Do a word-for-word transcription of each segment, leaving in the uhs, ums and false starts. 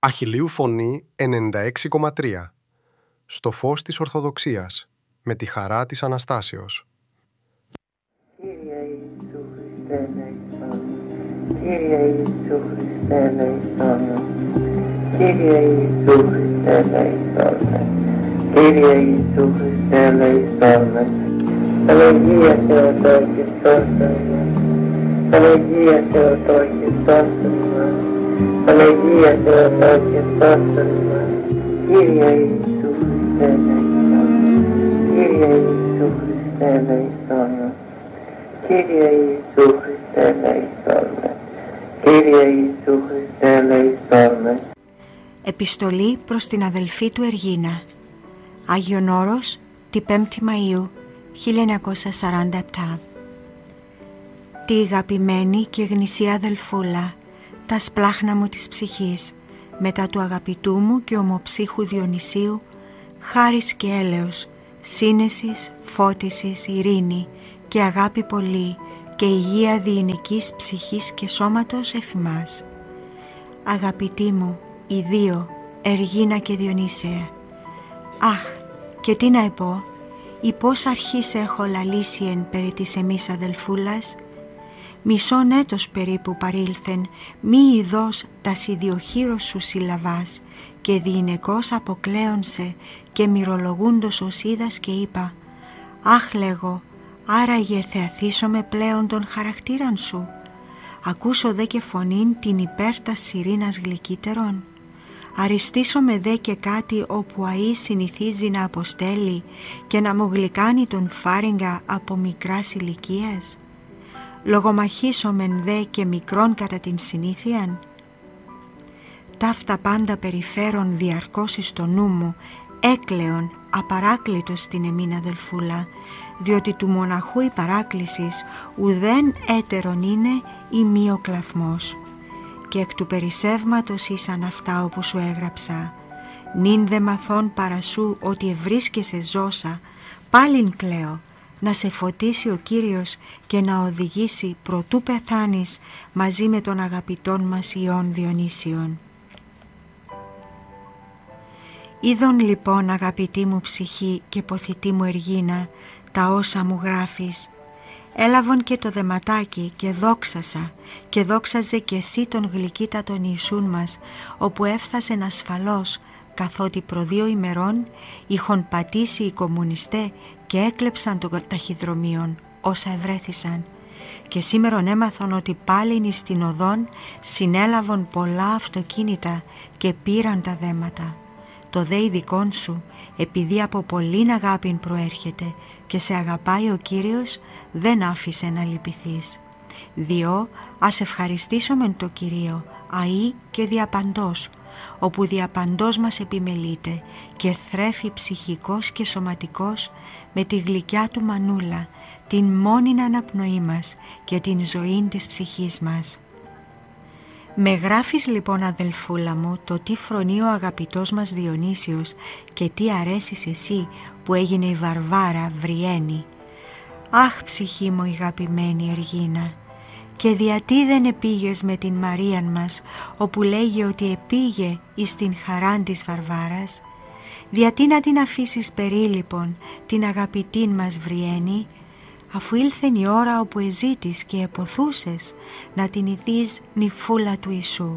Αχιλλείου Φωνή ενενήντα έξι κόμμα τρία. Στο φως της Ορθοδοξίας, με τη χαρά της Αναστάσεως. Κύριε Ιησού Χριστέ ελέησον. Κύριε Ιησού Χριστέ ελέησον. Κύριε Ιησού Χριστέ ελέησον. Κύριε Ιησού Χριστέ ελέησον. Παναγία Θεοτό και σώσον μας. Παναγία Θεοτό και σώσον μας. Παναγία Θεοτό και σώσον μας. Κύριε Ιησού Χριστέ ελέησον. Κύριε Ιησού Χριστέ ελέησον. Κύριε Ιησού Χριστέ ελέησον. Κύριε Ιησού Χριστέ ελέησον. Επιστολή προς την αδελφή του Εργίνα. Άγιον Όρος, τη πέμπτη Μαΐου χίλια εννιακόσια σαράντα επτά. Τη αγαπημένη και γνησία αδελφούλα, τα σπλάχνα μου της ψυχής, μετά του αγαπητού μου και ομοψύχου Διονυσίου, χάρις και έλεος, σύνεσης, φώτισης, ειρήνη και αγάπη πολύ και υγεία διηνικής ψυχής και σώματος εφημάς. Αγαπητοί μου, οι δύο, Εργίνα και Διονύσια. Αχ, και τι να πω, ή πώς αρχής έχω λαλήσει εν περί της εμείς αδελφούλας. Μισόν έτος περίπου παρήλθεν, μη ειδός τας ιδιοχείρος σου συλλαβάς και διηνεκώς αποκλέονσε και μυρολογούντος ως είδας και είπα, αχ λέγω, άραγε θεαθήσομαι πλέον τον χαρακτήραν σου. Ακούσω δε και φωνήν την υπέρτας σιρήνας γλυκύτερον. Αριστήσομαι δε και κάτι όπου αΐ συνηθίζει να αποστέλει και να μου γλυκάνει τον φάριγγα από μικράς ηλικίας. Λογομαχήσομεν δε και μικρόν κατά την συνήθειαν. Ταύτα πάντα περιφέρον διαρκώς εις το νου μου, έκλεον απαράκλητος την εμήν αδελφούλα, διότι του μοναχού η παράκλησης ουδέν έτερον είναι ή μη ο κλαθμός. Και εκ του περισσεύματος ήσαν αυτά όπου σου έγραψα. Νυν δε μαθών παρασού ότι ευρίσκεσαι ζώσα, πάλιν κλαίω, να σε φωτίσει ο Κύριος και να οδηγήσει προτού πεθάνεις μαζί με τον αγαπητόν μας Ιών Διονύσιον. Είδον λοιπόν αγαπητή μου ψυχή και ποθητή μου Εργίνα τα όσα μου γράφεις. Έλαβον και το δεματάκι και δόξασα και δόξαζε και εσύ τον γλυκύτατον Ιησούν μας, όπου έφθασεν ασφαλώς, καθότι προ δύο ημερών είχον πατήσει οι κομμουνιστέ και έκλεψαν των ταχυδρομείων όσα ευρέθησαν. Και σήμερον έμαθον ότι πάλιν εις την οδόν συνέλαβον πολλά αυτοκίνητα και πήραν τα δέματα. Το δε ειδικόν σου, επειδή από πολλήν αγάπην προέρχεται και σε αγαπάει ο Κύριος, δεν άφησε να λυπηθείς. Διό ας ευχαριστήσομεν το Κυρίο, αΐ και διαπαντός, όπου διαπαντός μας επιμελείται και θρέφει ψυχικός και σωματικός με τη γλυκιά του μανούλα, την μόνην αναπνοή μας και την ζωήν της ψυχής μας. Με γράφεις λοιπόν αδελφούλα μου το τι φρονεί ο αγαπητός μας Διονύσιος και τι αρέσεις εσύ που έγινε η Βαρβάρα Βριένη. Αχ ψυχή μου αγαπημένη Εργίνα, και διατί δεν επήγες με την Μαρίαν μας όπου λέγει ότι επήγε εις την χαράν της Βαρβάρας. Διατί να την αφήσεις περίληπον την αγαπητήν μας Βριένη, αφού ήλθεν η ώρα όπου εζήτης και εποθούσες να την ηθείς νυφούλα του Ιησού.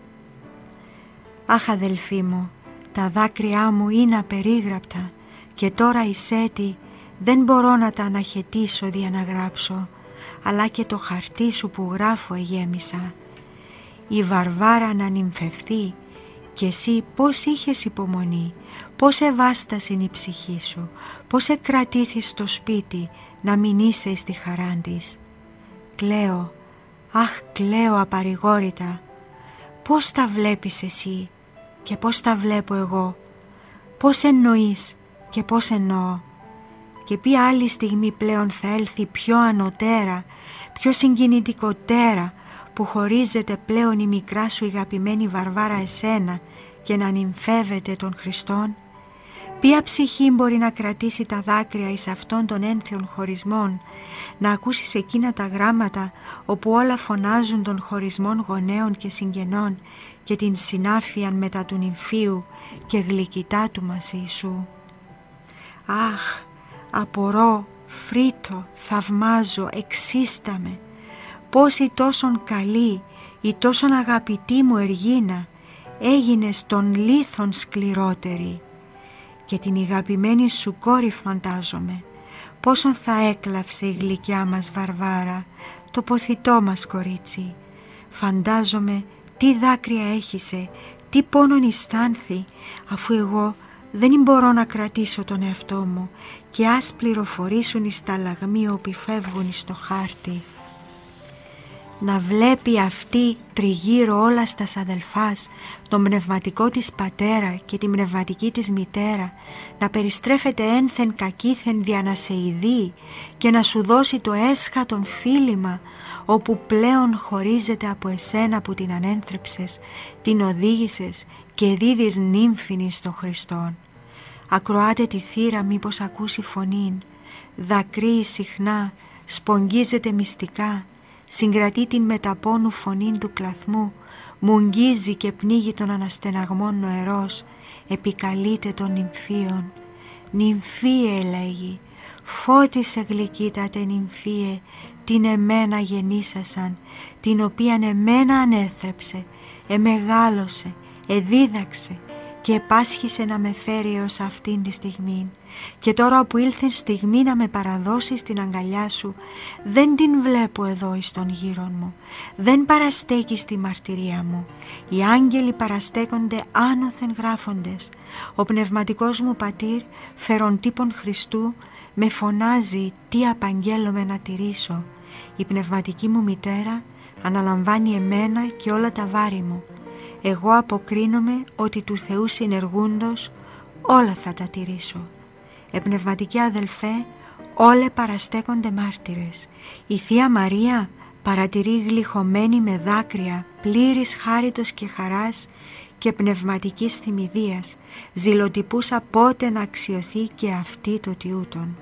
Αχ αδελφοί μου, τα δάκρυά μου είναι απερίγραπτα και τώρα εισέτη δεν μπορώ να τα αναχαιτήσω δια να γράψω, αλλά και το χαρτί σου που γράφω εγέμισα. Η Βαρβάρα να νυμφευθεί και εσύ πώς είχες υπομονή, πώς ευάστασιν η ψυχή σου, πώς εκρατήθης στο σπίτι να μην είσαι εις τη χαράν της. Κλαίω, αχ κλαίω απαρηγόρητα. Πώς τα βλέπεις εσύ και πώς τα βλέπω εγώ, πώς εννοείς και πώς εννοώ. Και ποια άλλη στιγμή πλέον θα έλθει πιο ανωτέρα, πιο συγκινητικότερα, που χωρίζεται πλέον η μικρά σου αγαπημένη Βαρβάρα εσένα και να νυμφεύεται τον Χριστόν. Ποια ψυχή μπορεί να κρατήσει τα δάκρυα εις αυτών των ένθιων χωρισμών, να ακούσεις εκείνα τα γράμματα όπου όλα φωνάζουν των χωρισμών γονέων και συγγενών και την συνάφιαν μετά του νυμφίου και γλυκητά του μας Ιησού. Αχ, απορώ, φρύτω, θαυμάζω, εξίσταμαι, πώς η τόσον καλή, η τόσον αγαπητή μου Εργίνα έγινες των λίθων σκληρότερη, και την αγαπημένη σου κόρη φαντάζομαι, πόσον θα έκλαψε η γλυκιά μας Βαρβάρα, το ποθητό μας κορίτσι. Φαντάζομαι τι δάκρυα έχισε, τι πόνον αισθάνθη, αφού εγώ δεν μπορώ να κρατήσω τον εαυτό μου και ας πληροφορήσουν οι σταλαγμοί όποι φεύγουν στο χάρτη. Να βλέπει αυτή τριγύρω όλα στα αδελφάς, τον πνευματικό της πατέρα και την πνευματική της μητέρα, να περιστρέφεται ένθεν κακήθεν δια να σε ειδεί και να σου δώσει το έσχατον φίλημα, όπου πλέον χωρίζεται από εσένα που την ανένθρεψες, την οδήγησες και δίδεις νύμφινη στο Χριστόν. Ακροάτε τη θύρα μήπως ακούσει φωνήν, δακρύει συχνά, σπογγίζεται μυστικά, συγκρατεί την μεταπόνου φωνήν του κλαθμού, μουγγίζει και πνίγει τον αναστεναγμόν νοερός, επικαλείται των νυμφίων. Νυμφίε λέγει, φώτισε γλυκύτατε νυμφίε, την εμένα γεννήσασαν, την οποίαν εμένα ανέθρεψε, εμεγάλωσε, εδίδαξε και επάσχισε να με φέρει έως αυτήν τη στιγμή. Και τώρα που ήλθε στιγμή να με παραδώσει στην αγκαλιά σου, δεν την βλέπω εδώ εις των γύρων μου, δεν παραστέκει στη μαρτυρία μου. Οι άγγελοι παραστέκονται άνωθεν γράφοντες. Ο πνευματικός μου πατήρ, φεροντύπων Χριστού, με φωνάζει τι απαγγέλλομαι να τηρήσω. Η πνευματική μου μητέρα αναλαμβάνει εμένα και όλα τα βάρη μου. Εγώ αποκρίνομαι ότι του Θεού συνεργούντος όλα θα τα τηρήσω. Ε, πνευματικοί αδελφέ, όλε παραστέκονται μάρτυρες. Η Θεία Μαρία παρατηρεί γλυχωμένη με δάκρυα, πλήρης χάριτος και χαράς και πνευματικής θυμηδίας, ζηλοτυπούσα πότε να αξιωθεί και αυτή το τιούτον.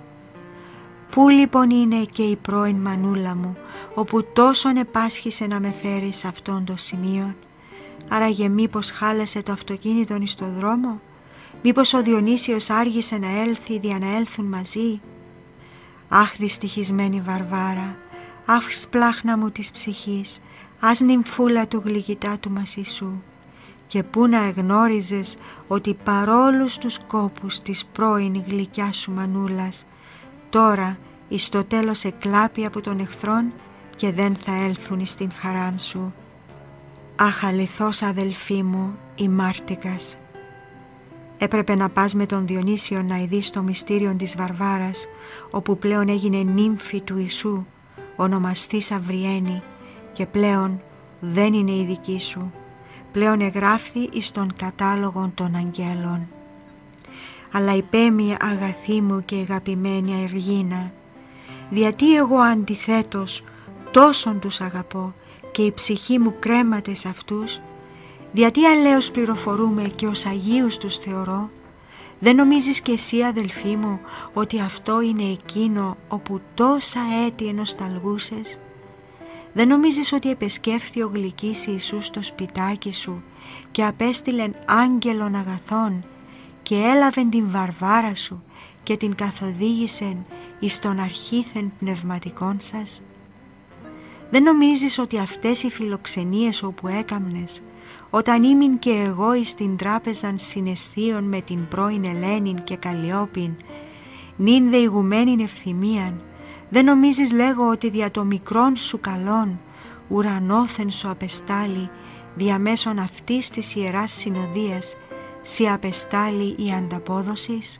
Πού λοιπόν είναι και η πρώην μανούλα μου, όπου τόσον επάσχισε να με φέρει σε αυτόν το σημείο? Άραγε μήπως χάλασε το αυτοκίνητον εις το δρόμο? Μήπως ο Διονύσιος άργησε να έλθει δια να έλθουν μαζί? Αχ, δυστυχισμένη Βαρβάρα, αχ, σπλάχνα μου της ψυχής, ας νυμφούλα του γλυκητά του μας Ιησού. Και πού να εγνώριζες ότι παρόλους τους κόπους της πρώην γλυκιά σου μανούλας, τώρα εις το τέλος εκλάπει από τον εχθρόν και δεν θα έλθουν εις την χαράν σου. Αχ, αληθώς αδελφή μου, η μάρτικας. Έπρεπε να πας με τον Διονύσιο να ειδείς το μυστήριο της Βαρβάρας, όπου πλέον έγινε νύμφη του Ιησού, ονομαστής Αυριένη, και πλέον δεν είναι η δική σου. Πλέον εγγράφθη εις τον κατάλογο των αγγέλων. Αλλά υπέμει αγαθή μου και αγαπημένη Αεργίνα, γιατί εγώ αντιθέτως τόσον τους αγαπώ και η ψυχή μου κρέμαται σε αυτούς, γιατί αλέως πληροφορούμε και ως Αγίους τους θεωρώ? Δεν νομίζεις κι εσύ αδελφή μου ότι αυτό είναι εκείνο όπου τόσα έτη ενοσταλγούσες? Δεν νομίζεις ότι επεσκέφθη ο γλυκής Ιησούς στο σπιτάκι σου και απέστειλεν άγγελον αγαθών και έλαβεν την Βαρβάρα σου και την καθοδήγησεν εις τον αρχήθεν πνευματικών σας? Δεν νομίζεις ότι αυτές οι φιλοξενίες όπου έκαμνες, όταν ήμουν και εγώ εις την τράπεζαν συναισθείων με την πρώην Ελένην και Καλλιόπην, νυν δεηγουμένην ευθυμίαν, δεν νομίζεις λέγω ότι δια το μικρόν σου καλόν ουρανόθεν σου απεστάλει διαμέσων αυτής της Ιεράς Συνοδείας, σι απεστάλει η ανταπόδοσης?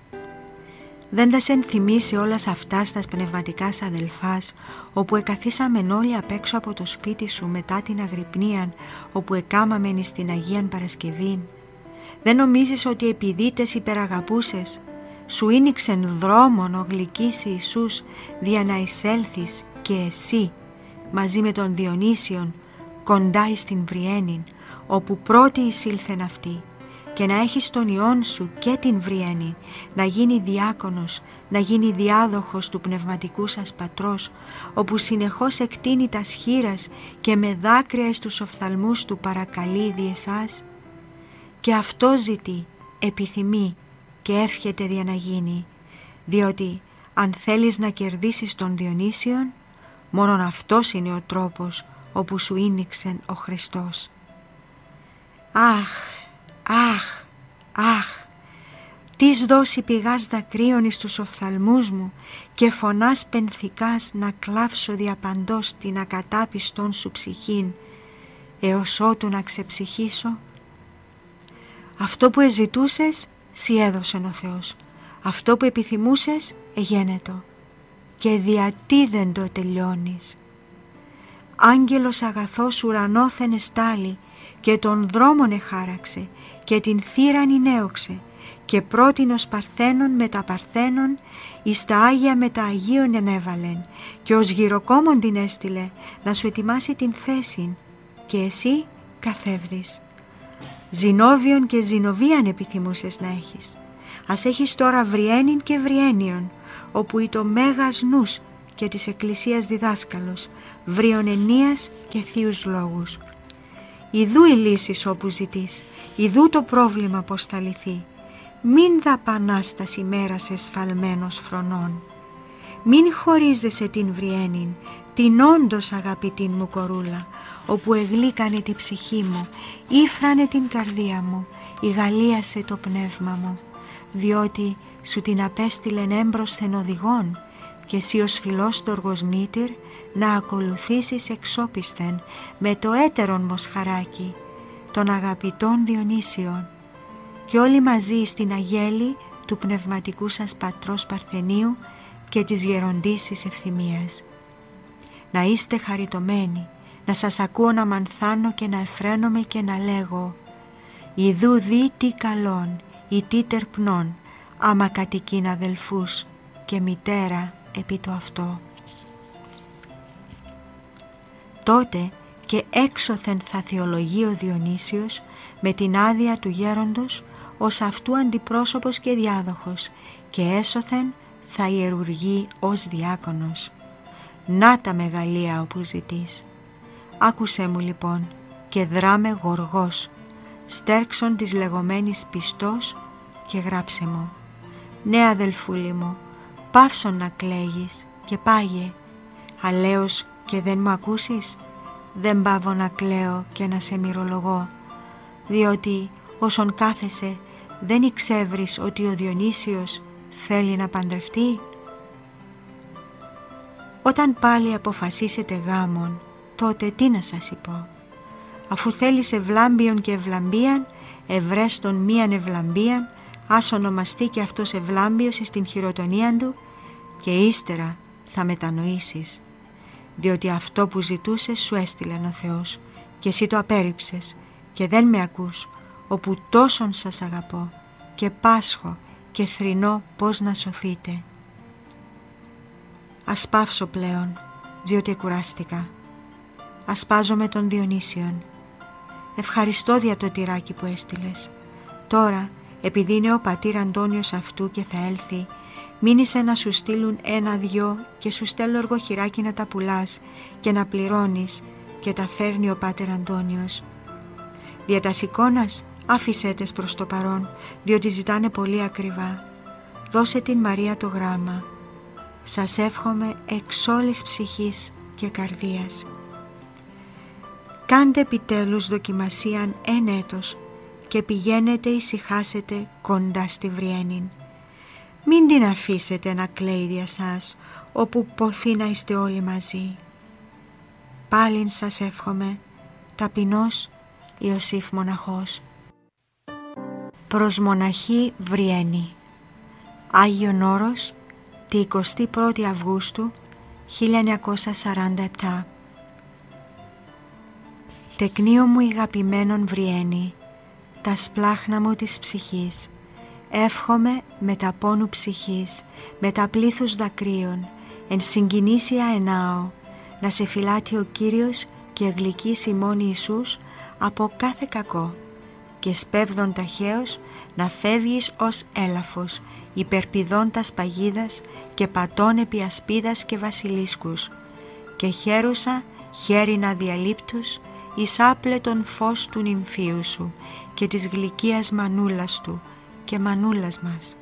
Δεν θα σε ενθυμίσει όλας αυτά στα πνευματικά αδελφάς, όπου εκαθίσαμεν όλοι απ' έξω από το σπίτι σου μετά την αγρυπνίαν, όπου εκάμαμεν εις την Αγίαν Παρασκευήν? Δεν νομίζεις ότι επειδή τες υπεραγαπούσες, σου ίνιξεν δρόμον ο γλυκής Ιησούς δια να εισέλθεις και εσύ μαζί με τον Διονύσιον κοντά εις την Βριένην, όπου πρώτη εισήλθεν αυτή, και να έχεις τον Υιόν σου και την Βριένη, να γίνει διάκονος, να γίνει διάδοχος του πνευματικού σας πατρός, όπου συνεχώς εκτείνει τας χείρας και με δάκρυα στους οφθαλμούς του παρακαλεί δι' εσάς. Και αυτό ζητεί, επιθυμεί και εύχεται δια να γίνει, διότι αν θέλεις να κερδίσεις τον Διονύσιον, μόνον αυτός είναι ο τρόπος όπου σου ίνιξεν ο Χριστός. Αχ, αχ, αχ, τις δώσει πηγάς δακρύων εις τους οφθαλμούς μου και φωνάς πενθικάς να κλάψω διαπαντός την ακατάπιστον σου ψυχήν, έως ότου να ξεψυχήσω. Αυτό που εζητούσες, σοι έδωσεν ο Θεός. Αυτό που επιθυμούσες, εγένετο. Και διατί δεν το τελειώνεις. Άγγελος αγαθός ουρανόθεν εστάλει και τον δρόμον εχάραξε και την θύραν ενέωξε και πρότεινος παρθένων με τα παρθένων εις τα Άγια με τα Αγίων ενέβαλεν και ως γυροκόμον την έστειλε να σου ετοιμάσει την θέση και εσύ καθεύδεις. Ζηνόβιον και ζηνοβίαν επιθυμούσες να έχεις. Ας έχεις τώρα Βριένην και Βριένιον, όπου ή το μέγας νους και της Εκκλησίας διδάσκαλος, βρίον ενίας και θείους λόγους. Ιδού η λύση όπου ζητείς, ιδού το πρόβλημα πως θα λυθεί. Μην δαπανάς τας ημέρας εσφαλμένος φρονών. Μην χωρίζεσαι την Βριένην, την όντως αγαπητήν μου κορούλα, όπου εγλύκανε τη ψυχή μου, ήφρανε την καρδία μου, ηγαλίασε το πνεύμα μου, διότι σου την απέστειλεν έμπροσθεν οδηγών και εσύ ως φιλόστοργος μήτηρ να ακολουθήσεις εξόπισθεν με το έτερον μοσχαράκι των αγαπητών Διονύσιων και όλοι μαζί στην αγέλη του πνευματικού σας πατρός Παρθενίου και της γεροντήσης Ευθυμίας. Να είστε χαριτωμένοι, να σας ακούω να μανθάνω και να εφραίνομαι και να λέγω «Ιδού δι τι καλόν, ή τι τερπνών, άμα κατοικήν αδελφούς και μητέρα επί το αυτό». Τότε και έξωθεν θα θεολογεί ο Διονύσιος με την άδεια του γέροντος ως αυτού αντιπρόσωπος και διάδοχος και έσωθεν θα ιερουργεί ως διάκονος. Να τα μεγαλεία όπου ζητείς. Άκουσέ μου λοιπόν και δράμε γοργός, στέρξον της λεγόμενης πιστός και γράψε μου. Ναι αδελφούλη μου, πάυσον να κλαίγεις και πάγε. Αλέως και δεν μου ακούσεις, δεν πάβω να κλαίω και να σε μυρολογώ, διότι όσον κάθεσαι δεν εξεύρεις ότι ο Διονύσιος θέλει να παντρευτεί. Όταν πάλι αποφασίσετε γάμον, τότε τι να σας πω. Αφού θέλεις ευλάμπιον και ευλαμπίαν, ευρές τον μίαν ευλαμπίαν, ας ονομαστεί και αυτός ευλάμπιος εις την χειροτονία του και ύστερα θα μετανοήσεις. Διότι αυτό που ζητούσες σου έστειλεν ο Θεός και εσύ το απέρριψες και δεν με ακούς, όπου τόσον σας αγαπώ και πάσχω και θρηνώ πώς να σωθείτε. Ας πάυσω πλέον, διότι κουράστηκα. Ασπάζομαι τον Διονύσιον. Ευχαριστώ δια το τυράκι που έστειλες. Τώρα, επειδή είναι ο πατήρ Αντώνιος αυτού και θα έλθει, μείνησε να σου στείλουν ένα-δυο και σου στέλνω εργοχειράκι να τα πουλάς και να πληρώνεις και τα φέρνει ο πάτερ Αντώνιος. Δια τας εικόνας άφησέ τες προς το παρόν, διότι ζητάνε πολύ ακριβά. Δώσε την Μαρία το γράμμα. Σας εύχομαι εξ όλης ψυχής και καρδίας. Κάντε επιτέλους δοκιμασίαν εν έτος και πηγαίνετε ησυχάσετε κοντά στη Βριένην. Μην την αφήσετε να κλαίει δια σας, όπου ποθεί να είστε όλοι μαζί. Πάλιν σας εύχομαι, ταπεινός Ιωσήφ μοναχός. Προς μοναχή Βριένη. Άγιον Όρος, τη εικοστή πρώτη Αυγούστου χίλια εννιακόσια σαράντα επτά. Τεκνίο μου αγαπημένον Βριένη, τα σπλάχνα μου της ψυχής, εύχομαι με τα πόνου ψυχής, με τα πλήθους δακρύων, εν συγκινήσια ενάω, να σε φυλάτει ο Κύριος και γλυκείς ημών Ιησούς από κάθε κακό και σπέβδον ταχαίως να φεύγεις ως έλαφος, υπερπηδών τας παγίδας και πατών επί ασπίδας και βασιλίσκους, και χαίρουσα χέριν αδιαλείπτους εις άπλετον φως του νυμφίου σου και της γλυκίας μανούλας του και μανούλας μας.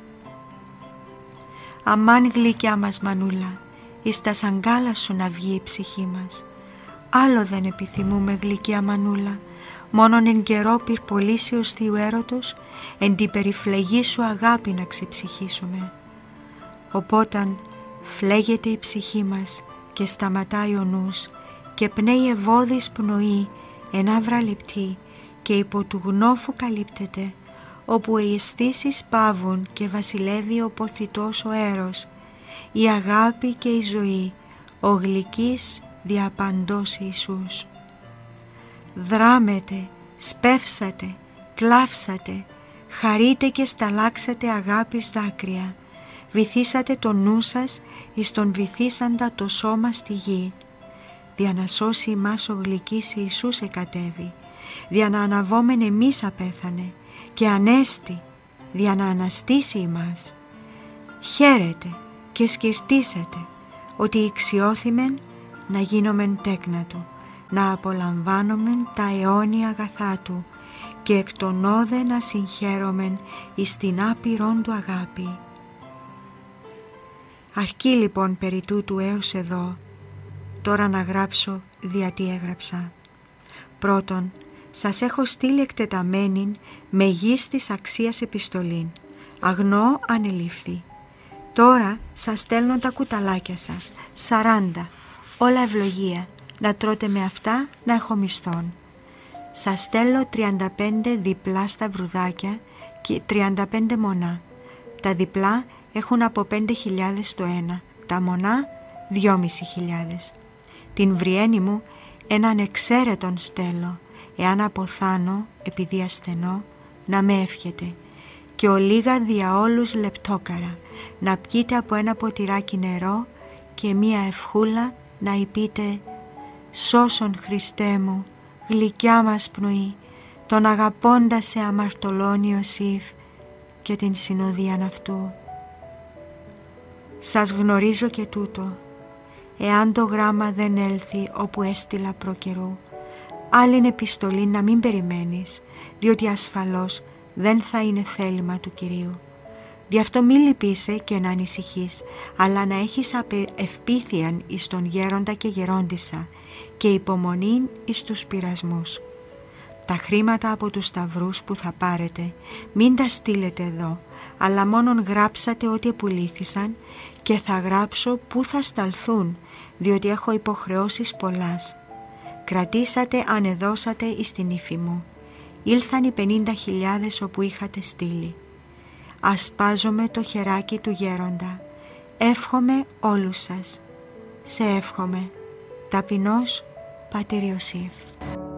Αμάν γλυκιά μας μανούλα, εις τα σαγκάλα σου να βγει η ψυχή μας. Άλλο δεν επιθυμούμε γλυκιά μανούλα, μόνον εν καιρό πυρπολίσεως θείου έρωτος, εν την περιφλεγή σου αγάπη να ξεψυχήσουμε. Οπότε φλέγεται η ψυχή μας και σταματάει ο νους και πνέει ευώδης πνοή εν άβρα λεπτή και υπό του γνώφου καλύπτεται, όπου οι αισθήσεις πάβουν και βασιλεύει ο ποθητός ο έρος, η αγάπη και η ζωή, ο γλυκής διαπαντός Ιησούς. Δράμετε, σπεύσατε, κλάψατε, χαρείτε και σταλάξατε αγάπης δάκρυα, βυθίσατε το νου σας εις τον βυθίσαντα το σώμα στη γη. Δια να σώσει ημάς ο γλυκής Ιησούς εκατέβη, δια να αναβόμεν εμείς απέθανε, και ανέστη, δια να αναστήσει ημάς. Χαίρετε και σκυρτήσετε, ότι ηξιώθημεν να γίνομεν τέκνα του, να απολαμβάνομεν τα αιώνια αγαθά του και εκ των όδε να συγχαίρομεν εις την άπειρον του αγάπη. Αρκεί λοιπόν περί τούτου έως εδώ, τώρα να γράψω δια τι έγραψα. Πρώτον, σας έχω στείλει εκτεταμένην με γης της αξίας επιστολήν, αγνώ ανελήφθη. Τώρα σας στέλνω τα κουταλάκια σας, σαράντα, όλα ευλογία, να τρώτε με αυτά να έχω μισθόν. Σας στέλνω τριάντα πέντε διπλά σταυρουδάκια και τριάντα πέντε μονά. Τα διπλά έχουν από πέντε χιλιάδες το ένα, τα μονά δυόμισι χιλιάδες. Την Βριένη μου έναν εξαίρετον στέλνω, εάν αποθάνω επειδή ασθενώ, να με εύχεται, και ο λίγα δια όλους λεπτόκαρα, να πιείτε από ένα ποτηράκι νερό και μία ευχούλα να υπείτε «Σώσον Χριστέ μου, γλυκιά μας πνοή, τον αγαπώντα σε αμαρτωλόν Ιωσήφ και την συνοδείαν αυτού». Σας γνωρίζω και τούτο, εάν το γράμμα δεν έλθει όπου έστειλα προκαιρού, άλλην επιστολή να μην περιμένεις, διότι ασφαλώς δεν θα είναι θέλημα του Κυρίου. Γι' αυτό μη λυπείσαι και να ανησυχείς, αλλά να έχεις ευπίθειαν εις τον γέροντα και γερόντισσα και υπομονήν εις τους πειρασμούς. Τα χρήματα από τους σταυρούς που θα πάρετε μην τα στείλετε εδώ, αλλά μόνον γράψατε ό,τι επουλήθησαν και θα γράψω πού θα σταλθούν, διότι έχω υποχρεώσεις πολλάς. Κρατήσατε αν εδώσατε εις την ύφη μου. Ήλθαν οι πενήντα χιλιάδες όπου είχατε στείλει. Ασπάζομαι το χεράκι του γέροντα. Εύχομαι όλους σας. Σε εύχομαι. Ταπεινός Πατήρ Ιωσήφ.